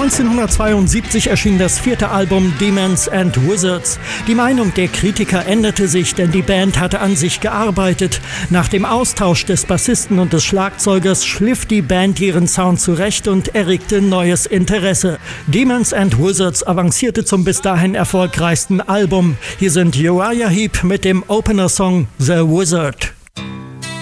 1972 erschien das 4. Album Demons and Wizards. Die Meinung der Kritiker änderte sich, denn die Band hatte an sich gearbeitet. Nach dem Austausch des Bassisten und des Schlagzeugers schliff die Band ihren Sound zurecht und erregte neues Interesse. Demons and Wizards avancierte zum bis dahin erfolgreichsten Album. Hier sind Uriah Heep mit dem Opener-Song The Wizard.